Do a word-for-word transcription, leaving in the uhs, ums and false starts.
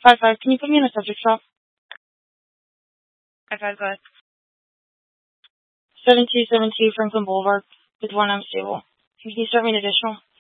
Five five. Can you put me in a subject shop? Five five. Go ahead. Seven two seven two Franklin Boulevard with one unstable. Can you start me an additional?